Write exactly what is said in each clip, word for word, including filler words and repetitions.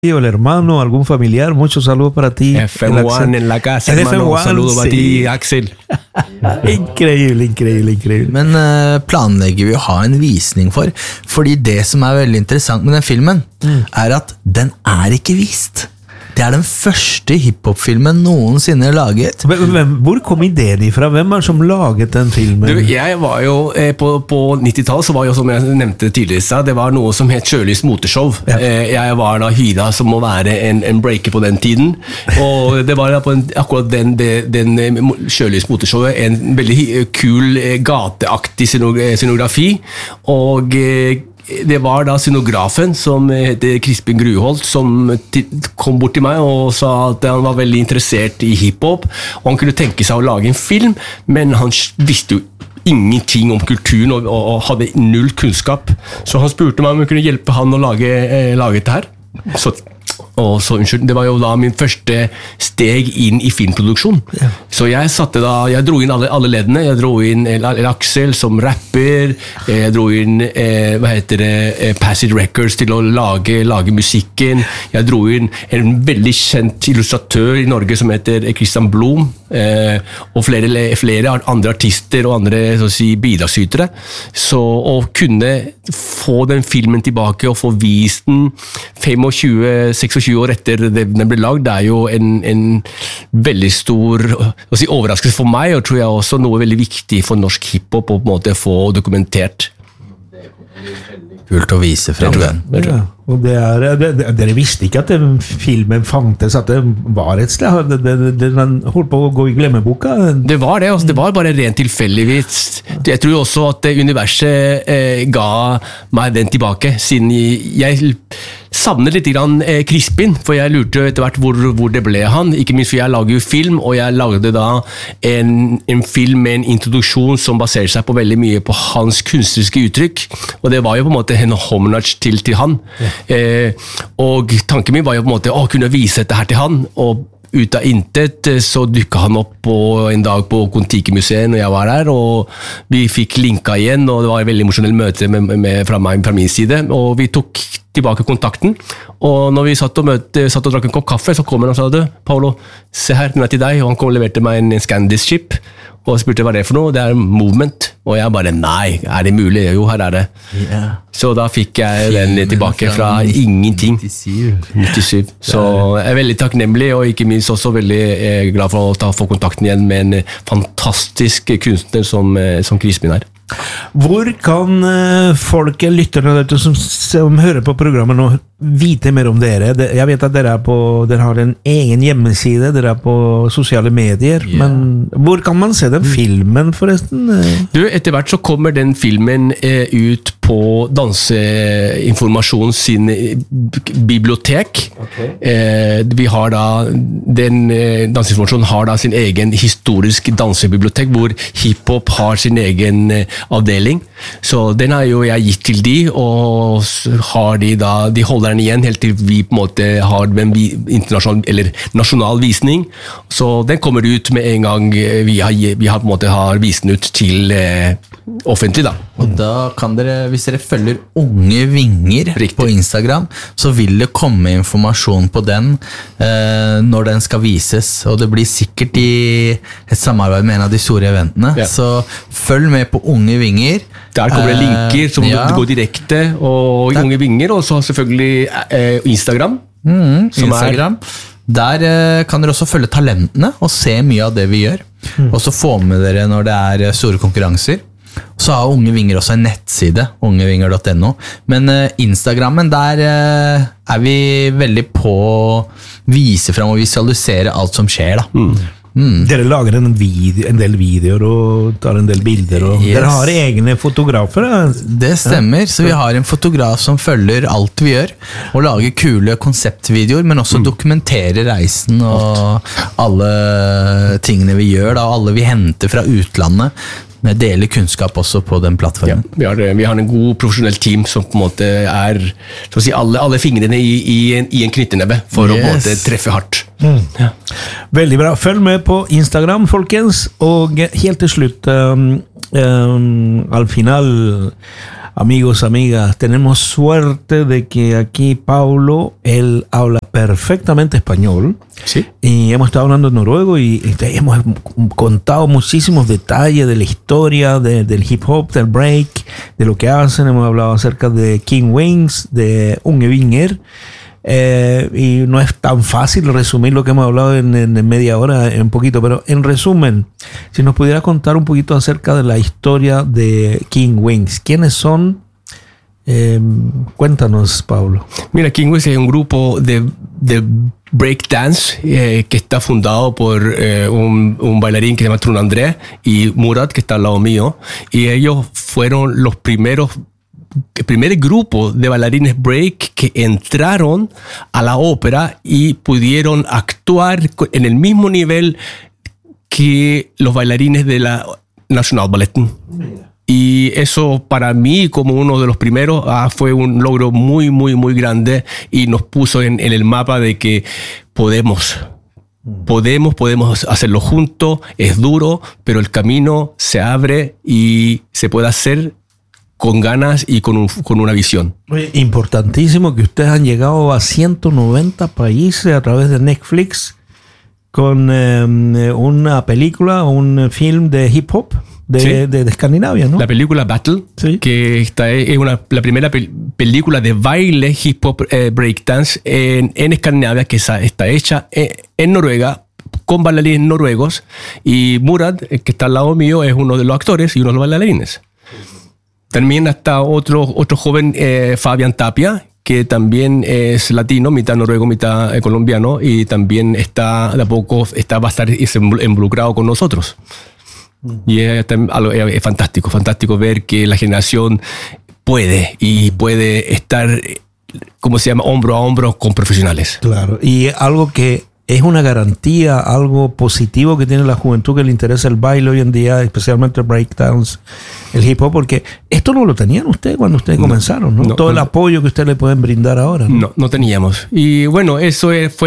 o el hermano, algún familiar, muchos saludos para ti. F M uno en la casa, hermano, saludos para ti, Axel. Increíble, increíble, increíble. Men uh, planlegger vi å ha en visning for, fordi det som er veldig interessant med den filmen, mm. er at den er ikke vist. Det er den første hiphop-filmen noensinne laget. Hvem, hvor kom ideen ifra? Hvem er som laget den filmen? Du, jeg var jo, eh, på, på nittitallet så var jo, som jeg nevnte tidligere, det var noe som het Sjølys Moteshow. Ja. Eh, jeg var da hyra som må være en, en breaker på den tiden, og det var da på en, akkurat den, den, den Sjølys Moteshowet, en veldig kul, gateaktig scenografi, og eh, det var da scenografen som heter Crispin Gruholt som kom bort til meg og sa at han var veldig interessert i hiphop og han kunne tenke seg å lage en film, men han visste jo ingenting om kulturen og, og, og hadde null kunnskap, så han spurte meg om jeg kunne hjelpe han å lage, eh, lage dette her. Så og så, unnskyld, det var jo da min første steg inn i filmproduksjon. Ja. Så jeg satte da, jeg dro inn alle, alle leddene. Jeg dro inn Axel som rapper, jeg dro inn eh, hva heter det, Passive Records til å lage, lage musikken. Jeg dro inn en veldig kjent illustratør i Norge som heter Christian Blom, eh, og flere, flere andre artister og andre så å si, bidragsytere. Så å kunne få den filmen tilbake og få vist den tjuefem seksogtjue år etter den ble lagd, det er jo en, en veldig stor å si, overraskelse for meg, og tror jeg også noe veldig viktig for norsk hiphop å på en måte få dokumentert. Kult å vise frem den. Ja, og det er, det, dere visste ikke at den filmen fantes, at det var et sted, den holdt på å gå i glemmeboka. Det var det, altså, det var bare rent tilfeldigvis. Jeg tror også at universet eh, ga meg den tilbake, siden jeg savnet litt grann eh, Crispin, for jeg lurte etter hvert hvor, hvor det ble han, ikke minst for jeg lager jo film, og jeg lagde da en, en film med en introduksjon som baserer seg på veldig mye på hans kunstneriske uttrykk, og det var jo på en måte en homage til, til han. Ja. Eh, og tanken min var jo på en måte å kunne vise dette her til han, og ut av intet så dukket han opp på en dag på Kon-Tiki-museet når jeg var der, og vi fikk linka igjen, og det var et veldig emosjonelt møte med, med, fra, meg, fra min side, og vi tok tilbake kontakten, og når vi satt og, møte, satt og drakk en kopp kaffe, så kom han og sa, du, Paolo, se her, den er til deg, og han kom og leverte meg en, en Scandis-chip, og spurte hva det er for noe, det er Movement, og jeg bare, nei, er det mulig? Jo, her er det. Yeah. Så da fikk jeg den tilbake fra ingenting. nittisju. Så jeg er veldig takknemlig, og ikke minst også veldig glad for å ta, få kontakten igjen med en fantastisk kunstner som, som Crispin er. Hvor kan folk, lytterne som, som hører på programmet nå, vite mer om dere? Jeg vet at dere, er på, dere har en egen hjemmeside, dere er på sosiale medier, yeah. Men hvor kan man se den filmen forresten? Du, etter hvert så kommer den filmen eh, ut på Danseinformasjon sin bibliotek. Okay. Eh, vi har da, den eh, Danseinformasjon har da sin egen historisk dansebibliotek, hvor hiphop har sin egen eh, avdeling. Så den har jo jeg gitt til de, og har de da, de holder den igjen helt til vi på en måte har en internasjonal eller nasjonal visning. Så den kommer ut med en gang vi har, vi har på en måte har vist den ut til eh, offentlig da. Og da kan dere, hvis dere følger Unge Vinger Riktig. På Instagram, så vil det komme informasjon på den eh, når den skal vises, og det blir sikkert i et samarbeid med en av de store eventene. Ja. Så følg med på Unge Vinger. Der kommer det linker som ja. går direkte, og Unge Vinger, og så selvfølgelig eh, Instagram. Mm, Instagram. Der eh, kan dere også følge talentene og se mye av det vi gjør. Mm. Og så få med dere når det er store konkurranser. Så har Unge Vinger også en nettside, ungevinger punktum no. Men eh, Instagrammen, der eh, er vi veldig på å vise frem og visualisere alt som skjer da. Mm. Mm. Dere lager en, video, en del videoer og tar en del bilder og yes. Dere har egne fotografer da? Det stemmer, så vi har en fotograf som følger alt vi gjør og lager kule konseptvideoer, men også mm. dokumenterer reisen og alle tingene vi gjør da, og alle vi henter fra utlandet. Vi deler kunnskap også på den plattformen. Ja, vi, har, vi har en god profesjonell team som på en måte er så å si, alle, alle fingrene i, i, en, i en knyttneve for yes. å på en måte treffe hardt. Mm. Ja. Veldig bra. Følg med på Instagram, folkens. Og helt til slutt, um, um, al final, Amigos, amigas, tenemos suerte de que aquí Paulo, él habla perfectamente español. Sí. Y hemos estado hablando en noruego y, y hemos contado muchísimos detalles de la historia de, del hip hop, del break, de lo que hacen. Hemos hablado acerca de King Wings, de Unge Vinger. Eh, y no es tan fácil resumir lo que hemos hablado en, en, en media hora, en poquito, pero en resumen, si nos pudieras contar un poquito acerca de la historia de King Wings. ¿Quiénes son? Eh, cuéntanos, Pablo. Mira, King Wings es un grupo de, de breakdance eh, que está fundado por eh, un, un bailarín que se llama Trun André y Murat, que está al lado mío, y ellos fueron los primeros el primer grupo de bailarines break que entraron a la ópera y pudieron actuar en el mismo nivel que los bailarines de la National Ballet. Y eso para mí, como uno de los primeros, ah, fue un logro muy, muy, muy grande y nos puso en, en el mapa de que podemos. Podemos, podemos hacerlo juntos. Es duro, pero el camino se abre y se puede hacer con ganas y con, un, con una visión. Importantísimo que ustedes han llegado a ciento noventa países a través de Netflix con eh, una película o un film de hip hop de, sí. de, de Escandinavia, ¿no? La película Battle, sí. que está, es una, la primera pe- película de baile hip hop eh, breakdance en, en Escandinavia, que está, está hecha en, en Noruega con bailarines noruegos, y Murat, que está al lado mío, es uno de los actores y uno de los bailarines. También está otro, otro joven, eh, Fabián Tapia, que también es latino, mitad noruego, mitad eh, colombiano, y también está de a poco está, va a estar involucrado con nosotros. Mm. Y es, es fantástico, fantástico ver que la generación puede y puede estar, ¿cómo se llama?, hombro a hombro con profesionales. Claro, y algo que es una garantía, algo positivo que tiene la juventud que le interesa el baile hoy en día, especialmente el breakdance, el hip hop, porque esto no lo tenían ustedes cuando ustedes no, comenzaron, ¿no? no Todo no, el apoyo que ustedes le pueden brindar ahora. No, no, no teníamos. Y bueno, eso fue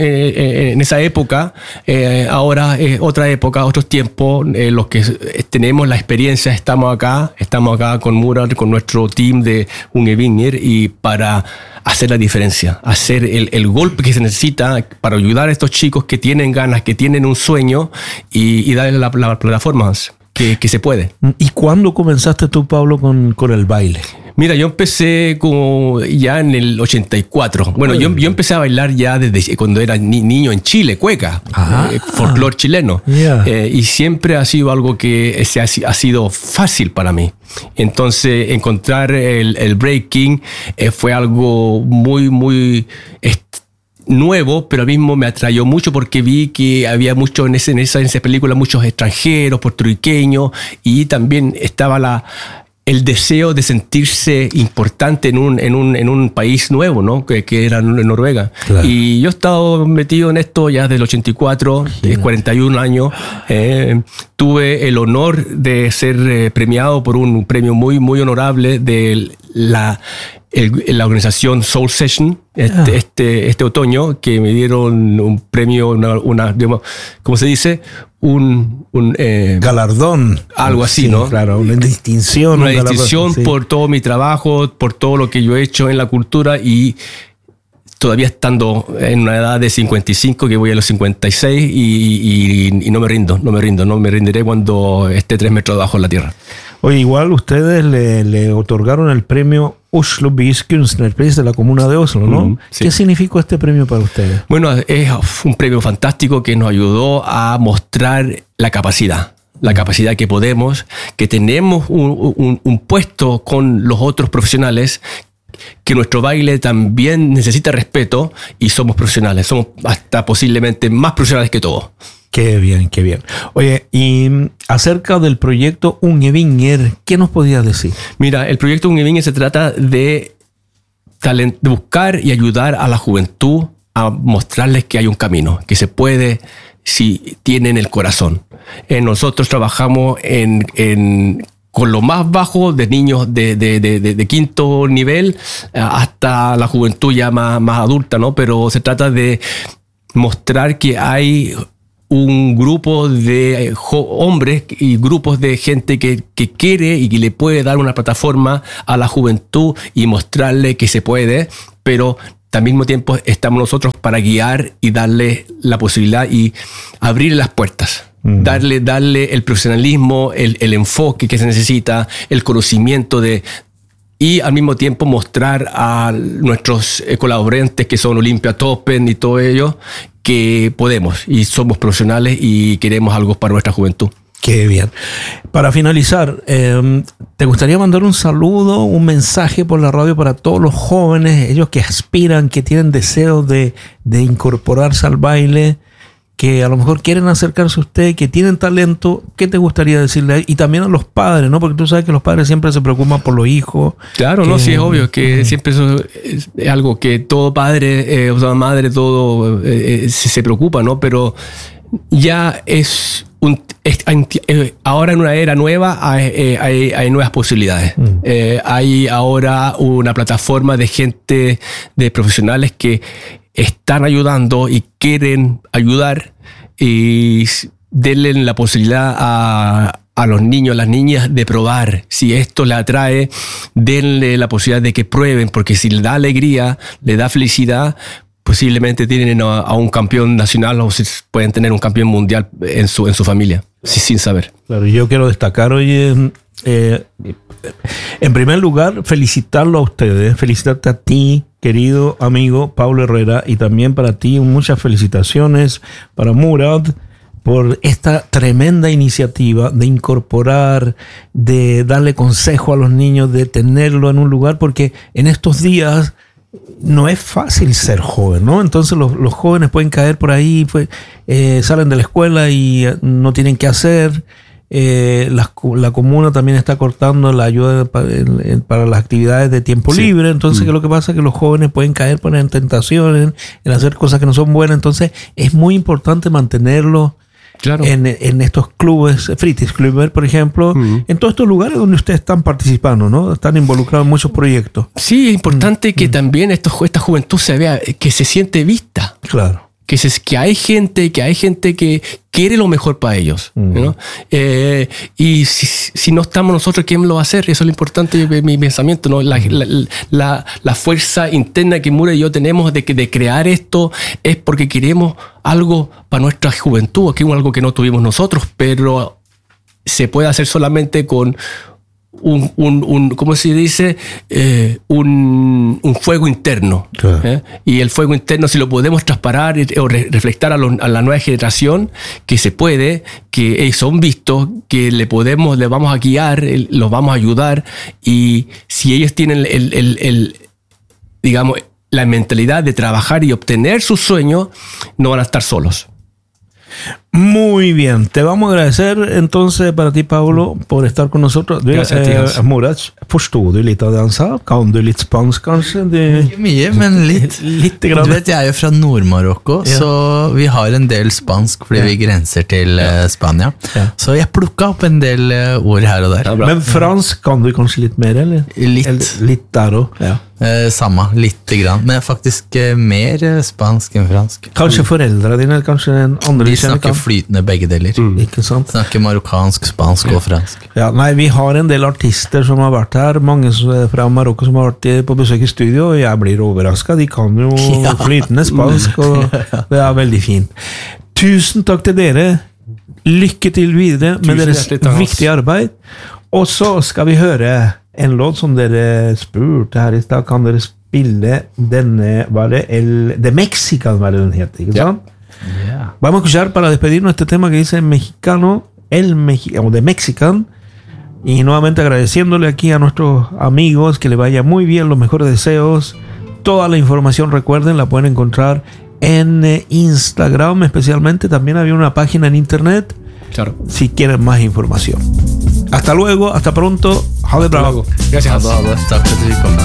en esa época. Eh, ahora es otra época, otros tiempos. Eh, los que tenemos la experiencia, estamos acá, estamos acá con Murat, con nuestro team de Unge Vinger, y para hacer la diferencia, hacer el, el golpe que se necesita para ayudar a estos chicos que tienen ganas, que tienen un sueño, y, y darle la, la plataforma que, que se puede. ¿Y cuándo comenzaste tú, Pablo, con, con el baile? Mira, yo empecé como ya en el ochenta y cuatro. Bueno, yo, yo empecé a bailar ya desde cuando era ni, niño en Chile, cueca, eh, folclore chileno. Yeah. Eh, y siempre ha sido algo que se ha, ha sido fácil para mí. Entonces, encontrar el, el breaking eh, fue algo muy, muy est- nuevo, pero al mismo me atrayó mucho porque vi que había mucho en, ese, en, esa, en esa película, muchos extranjeros, puertorriqueños, y también estaba la... el deseo de sentirse importante en un, en un, en un país nuevo, ¿no? Que, que era Noruega. Claro. Y yo he estado metido en esto ya desde el ochenta y cuatro, sí. cuarenta y un años. Eh, tuve el honor de ser eh, premiado por un premio muy, muy honorable de la, el, la organización Soul Session este, ah. este, este otoño, que me dieron un premio, una, una digamos, ¿cómo se dice? Un, un eh, galardón, algo así, sí, ¿no? Claro, una distinción, una un distinción sí. por todo mi trabajo, por todo lo que yo he hecho en la cultura, y todavía estando en una edad de cincuenta y cinco, que voy a los cincuenta y seis, y, y, y no me rindo, no me rindo, no me rendiré cuando esté tres metros debajo de la tierra. Oye, igual ustedes le, le otorgaron el premio Oslo Byes Kunstnerpris de la comuna de Oslo, ¿no? Mm, sí. ¿Qué significó este premio para ustedes? Bueno, es un premio fantástico que nos ayudó a mostrar la capacidad. La capacidad que podemos, que tenemos un, un, un puesto con los otros profesionales, que nuestro baile también necesita respeto, y somos profesionales, somos hasta posiblemente más profesionales que todos. Qué bien, qué bien. Oye, y acerca del proyecto Unge Vinger, ¿qué nos podías decir? Mira, el proyecto Unge Vinger se trata de, talent, de buscar y ayudar a la juventud a mostrarles que hay un camino, que se puede si tienen el corazón. Eh, nosotros trabajamos en... en con lo más bajo de niños de, de, de, de, de quinto nivel hasta la juventud ya más, más adulta, ¿no? Pero se trata de mostrar que hay un grupo de hombres y grupos de gente que, que quiere y que le puede dar una plataforma a la juventud y mostrarle que se puede, pero al mismo tiempo estamos nosotros para guiar y darle la posibilidad y abrir las puertas. Mm. Darle, darle el profesionalismo, el, el enfoque que se necesita, el conocimiento de... Y al mismo tiempo mostrar a nuestros colaborantes que son Olympia Topen y todo ello, que podemos y somos profesionales y queremos algo para nuestra juventud. Qué bien. Para finalizar, eh, ¿te gustaría mandar un saludo, un mensaje por la radio para todos los jóvenes, ellos que aspiran, que tienen deseo de, de incorporarse al baile, que a lo mejor quieren acercarse a usted, que tienen talento? ¿Qué te gustaría decirle? Y también a los padres, ¿no? Porque tú sabes que los padres siempre se preocupan por los hijos. Claro, que, no, sí, es obvio que uh-huh. siempre eso es algo que todo padre, eh, o sea, madre, todo eh, se, se preocupa, ¿no? Pero ya es un... Es, ahora en una era nueva hay, hay, hay nuevas posibilidades. Uh-huh. Eh, hay ahora una plataforma de gente, de profesionales que están ayudando y quieren ayudar y denle la posibilidad a, a los niños, a las niñas de probar. Si esto les atrae, denle la posibilidad de que prueben, porque si le da alegría, le da felicidad, posiblemente tienen a, a un campeón nacional o si pueden tener un campeón mundial en su, en su familia, sí, sin saber. Claro, yo quiero destacar hoy, eh, en primer lugar, felicitarlo a ustedes, felicitarte a ti, querido amigo Paulo Herrera, y también para ti muchas felicitaciones para Murad por esta tremenda iniciativa de incorporar, de darle consejo a los niños, de tenerlo en un lugar, porque en estos días no es fácil ser joven, ¿no? Entonces los, los jóvenes pueden caer por ahí, pues, eh, salen de la escuela y no tienen qué hacer. Eh, la, la comuna también está cortando la ayuda para, para las actividades de tiempo sí. libre. Entonces, mm. que lo que pasa es que los jóvenes pueden caer pues, en tentaciones, en hacer cosas que no son buenas. Entonces, es muy importante mantenerlo claro. en, en estos clubes, Fritids Club, por ejemplo, mm. en todos estos lugares donde ustedes están participando, ¿no? Están involucrados en muchos proyectos. Sí, es importante mm. que mm. también esto, esta juventud se vea, que se siente vista. Claro. Que, se, que hay gente, que hay gente que quiere lo mejor para ellos, mm. ¿no? Eh, y si, si no estamos nosotros, ¿quién lo va a hacer? Eso es lo importante de mi pensamiento, ¿no? La, la, la, la fuerza interna que Mura y yo tenemos de, que, de crear esto es porque queremos algo para nuestra juventud, que es algo que no tuvimos nosotros, pero se puede hacer solamente con un, un, un ¿cómo se dice? Eh, un, un fuego interno. Claro. ¿eh? Y el fuego interno, si lo podemos trasparar o re, reflectar a, lo, a la nueva generación, que se puede, que eh, son vistos, que le podemos, le vamos a guiar, el, los vamos a ayudar, y si ellos tienen el, el, el, digamos, la mentalidad de trabajar y obtener sus sueños, no van a estar solos. Muy bien, te vamos a agradecer entonces para ti, Paulo, por estar con nosotros. Gracias a ti, Hans. Eh, Murad, forstår du litt av det han sa? Kan du litt spansk, kanskje? Det... Ikke mye, men litt. litt du vet, jeg er jo fra Nord-Marokko, ja. Så vi har en del spansk fordi ja. vi grenser til ja. Spania. Ja. Så jeg plukket opp en del ord her og der. Ja, men fransk kan du kanskje litt mer, eller? Litt. Eller, litt der også, ja. Eh, samme, lite grann, men faktisk eh, mer spansk enn fransk. Kanskje foreldre dine, kanskje en andre de snakker flytende begge deler. Mm. Ikke sant? Snakker marokkansk, spansk ja. og fransk. Ja, nei, vi har en del artister som har vært her, mange fra Marokko som har vært på besøk i studio, og jeg blir overrasket. De kan jo ja. flytende spansk, og det er veldig fint. Tusen takk til dere. Lykke til videre med deres viktige arbeid. Og så skal vi høre en låt som dere spurte her i stad. Kan dere spille denne, var det el, de Mexican, var det den heter, ikke sant? Yeah. Yeah. Vamos a escuchar para despedirnos este tema que dice mexicano, el Mexi- o de Mexican, y nuevamente agradeciéndole aquí a nuestros amigos, que le vaya muy bien, los mejores deseos. Toda la información, recuerden, la pueden encontrar en eh, Instagram, especialmente. También había una página en internet, claro, si quieren más información. Hasta luego, hasta pronto. Ha det bra. Gracias. Ha det, takk for at du kom.